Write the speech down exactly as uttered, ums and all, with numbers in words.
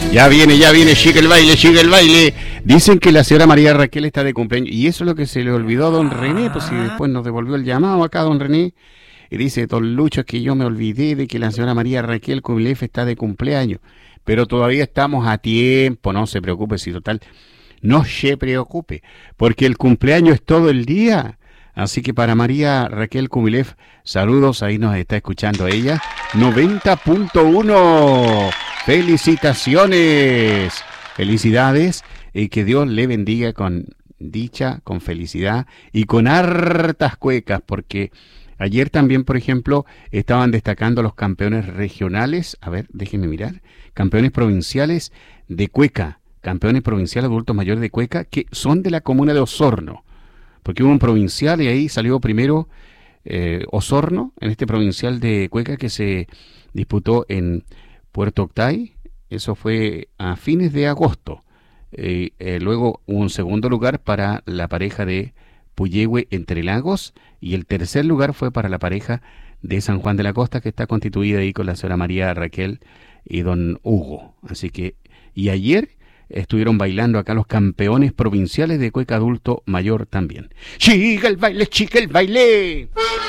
Ya viene, ya viene, chica el baile, chica el baile. Dicen que la señora María Raquel está de cumpleaños. Y eso es lo que se le olvidó a don René, pues si después nos devolvió el llamado acá don René. Y dice, don Lucho, es que yo me olvidé de que la señora María Raquel Cubilef está de cumpleaños. Pero todavía estamos a tiempo, no se preocupe, si total, no se preocupe, porque el cumpleaños es todo el día. Así que para María Raquel Cubilef, saludos, ahí nos está escuchando ella. noventa punto uno. Felicitaciones, felicidades y que Dios le bendiga con dicha, con felicidad y con hartas cuecas, porque ayer también, por ejemplo, estaban destacando los campeones regionales, a ver, déjenme mirar, campeones provinciales de cueca, campeones provinciales adultos mayores de cueca, que son de la comuna de Osorno, porque hubo un provincial y ahí salió primero eh, Osorno, en este provincial de cueca que se disputó en Puerto Octay, eso fue a fines de agosto. Eh, eh, luego hubo un segundo lugar para la pareja de Puyehue Entre Lagos y el tercer lugar fue para la pareja de San Juan de la Costa, que está constituida ahí con la señora María Raquel y don Hugo. Así que, y ayer estuvieron bailando acá los campeones provinciales de cueca adulto mayor también. ¡Chica el baile, chica el baile!